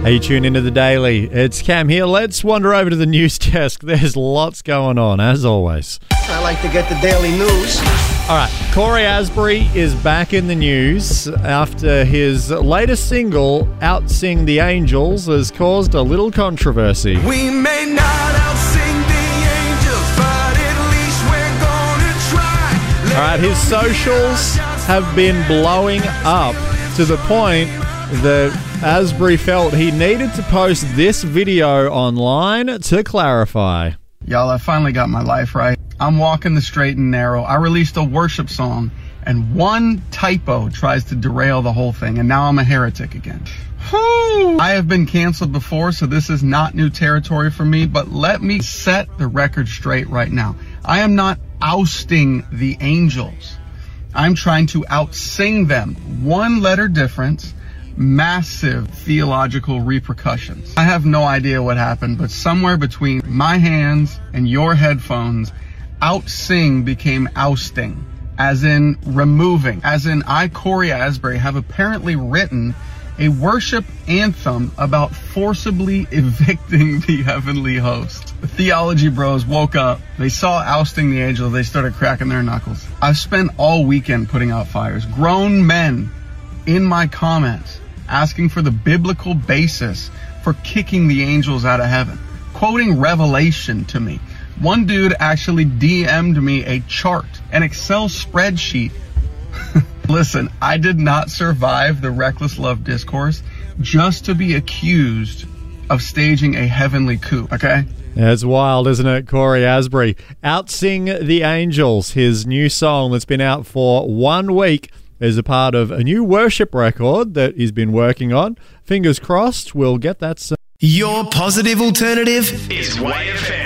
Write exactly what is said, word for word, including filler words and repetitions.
Hey, you tune into The Daily. It's Cam here. Let's wander over to the news desk. There's lots going on, as always. I like to get the daily news. All right, Cory Asbury is back in the news after his latest single, Outsing the Angels, has caused a little controversy. We may not outsing the angels, but at least we're gonna try. All right, his socials have been blowing up to the point that Asbury felt he needed to post this video online to clarify. Y'all, I finally got my life right. I'm walking the straight and narrow. I released a worship song, and one typo tries to derail the whole thing, and now I'm a heretic again. Whew. I have been canceled before, so this is not new territory for me, but let me set the record straight right now. I am not ousting the angels. I'm trying to outsing them. One letter difference, massive theological repercussions. I have no idea what happened, but somewhere between my hands and your headphones, outsing became ousting, as in removing, as in I, Cory Asbury, have apparently written a worship anthem about forcibly evicting the heavenly host. The theology bros woke up, they saw ousting the angels, they started cracking their knuckles. I've spent all weekend putting out fires. Grown men in my comments asking for the biblical basis for kicking the angels out of heaven, quoting Revelation to me. One dude actually D M'd me a chart, an Excel spreadsheet. Listen, I did not survive the reckless love discourse just to be accused of staging a heavenly coup, okay? Yeah, it's wild, isn't it? Cory Asbury, Outsing the Angels, his new song that's been out for one week, is a part of a new worship record that he's been working on. Fingers crossed we'll get that soon. Your positive alternative is Y F M.